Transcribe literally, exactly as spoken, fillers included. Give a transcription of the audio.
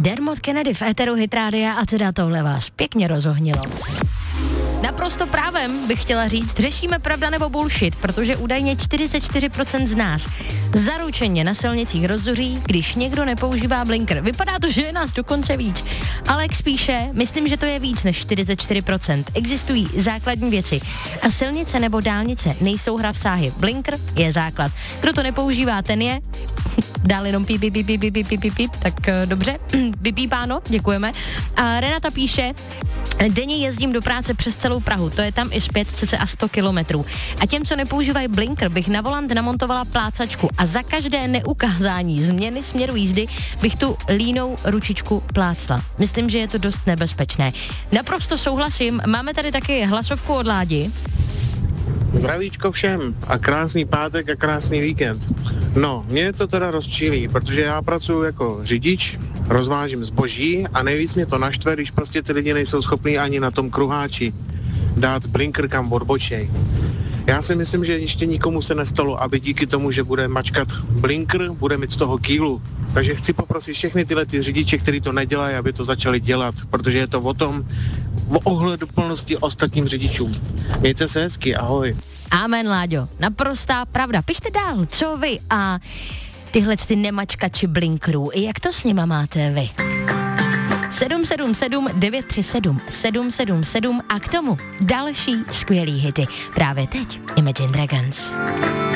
Dermot Kennedy v éteru Hit Rádia a teda tohle vás pěkně rozohnilo. Naprosto právem bych chtěla říct, řešíme pravda nebo bullshit, protože údajně čtyřicet čtyři procent z nás zaručeně na silnicích rozzuří, když někdo nepoužívá blinker. Vypadá to, že je nás dokonce víc. Alex píše, myslím, že to je víc než čtyřicet čtyři procent. Existují základní věci a silnice nebo dálnice nejsou hra v sáhy. Blinker je základ. Kdo to nepoužívá, ten je... Dál jenom píp, píp, píp, píp, píp, píp, píp, tak uh, dobře, vypípáno, děkujeme. A Renata píše, denně jezdím do práce přes celou Prahu, to je tam i zpět cca sto kilometrů. A těm, co nepoužívají blinker, bych na volant namontovala plácačku a za každé neukázání změny směru jízdy bych tu línou ručičku plácla. Myslím, že je to dost nebezpečné. Naprosto souhlasím, máme tady taky hlasovku od Ládi. Zdravíčko všem a krásný pátek a krásný víkend. No, mě to teda rozčílí, protože já pracuji jako řidič, rozvážím zboží a nejvíc mě to naštve, když prostě ty lidi nejsou schopní ani na tom kruháči dát blinker kam odbočej. Já si myslím, že ještě nikomu se nestalo, aby díky tomu, že bude mačkat blinker, bude mít z toho kýlu. Takže chci poprosit všechny tyhle ty řidiče, kteří to nedělají, aby to začali dělat, protože je to o tom, o ohleduplnosti ostatním řidičům. Mějte se hezky, ahoj. Amen, Láďo, naprostá pravda. Pište dál, co vy a tyhle ty nemačkači blinkerů, jak to s nima máte vy? sedm sedm sedm devět tři sedm sedm sedm sedm a k tomu další skvělý hity. Právě teď Imagine Dragons.